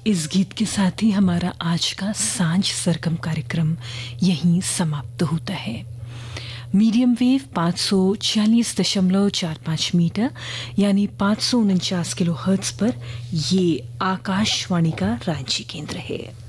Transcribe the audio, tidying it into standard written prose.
इस गीत के साथ ही हमारा आज का सांझ सरगम कार्यक्रम यहीं समाप्त होता है। मीडियम वेव 546.45 मीटर यानी 549 किलो हर्ट्ज पर ये आकाशवाणी का रांची केंद्र है।